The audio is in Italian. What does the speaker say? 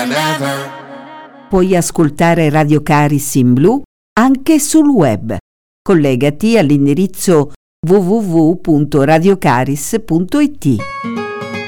Puoi ascoltare Radio Caris in blu anche sul web. Collegati all'indirizzo www.radiocaris.it.